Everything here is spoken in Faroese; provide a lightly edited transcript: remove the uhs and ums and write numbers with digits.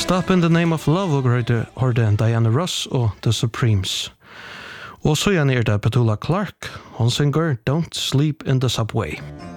Stop in the Name of Love og hørte Diana Ross og The Supremes. Og så gjerne det Petula Clark. Hun synger Don't Sleep in the Subway.